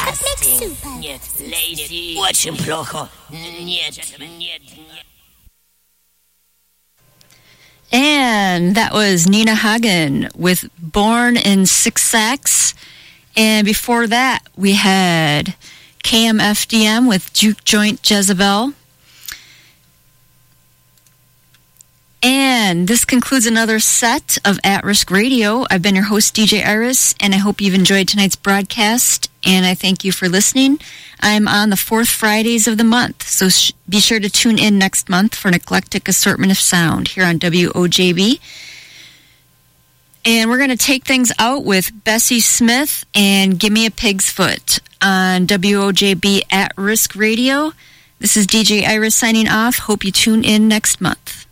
Нет, lazy. Очень плохо. Нет. And that was Nina Hagen with Born in Six Sacks. And before that, we had KMFDM with Juke Joint Jezebel. And this concludes another set of At Risk Radio. I've been your host, DJ Iris, and I hope you've enjoyed tonight's broadcast, and I thank you for listening. I'm on the fourth Fridays of the month, so be sure to tune in next month for an eclectic assortment of sound here on WOJB. And we're going to take things out with Bessie Smith and Give Me a Pig's Foot on WOJB At Risk Radio. This is DJ Iris signing off. Hope you tune in next month.